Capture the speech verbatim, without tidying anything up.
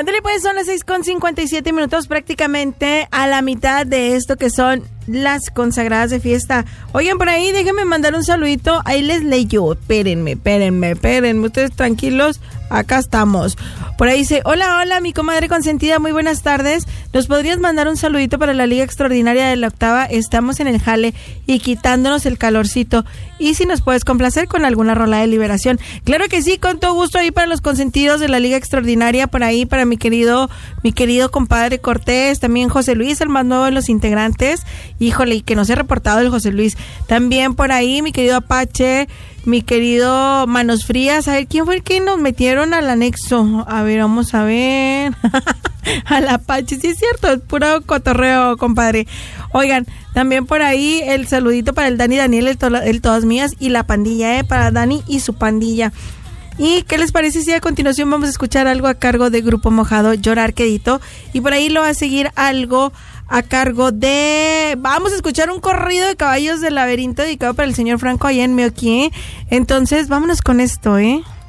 Ándale, pues son las seis con cincuenta y siete minutos, prácticamente a la mitad de esto que son las consagradas de fiesta. Oigan, por ahí déjenme mandar un saludito. Ahí les leyo. Espérenme, espérenme, espérenme. Ustedes tranquilos, acá estamos. Por ahí dice, hola, hola, mi comadre consentida, muy buenas tardes. ¿Nos podrías mandar un saludito para la Liga Extraordinaria de la Octava? Estamos en el jale y quitándonos el calorcito. Y si nos puedes complacer con alguna rola de liberación. Claro que sí, con todo gusto ahí para los consentidos de la Liga Extraordinaria, por ahí para mi querido, mi querido compadre Cortés, también José Luis, el más nuevo de los integrantes. Híjole, y que no se ha reportado el José Luis. También por ahí mi querido Apache, mi querido Manos Frías. A ver, ¿quién fue el que nos metieron al anexo? A ver, vamos a ver. Al Apache, sí es cierto, es puro cotorreo, compadre. Oigan, también por ahí el saludito para el Dani Daniel, el, to- el Todas Mías y la pandilla, eh, para Dani y su pandilla. ¿Y qué les parece si a continuación vamos a escuchar algo a cargo de Grupo Mojado, Llorar Quedito? Y por ahí lo va a seguir algo a cargo de... Vamos a escuchar un corrido de caballos del laberinto dedicado para el señor Franco allá en Meoquí. Entonces, vámonos con esto, ¿eh?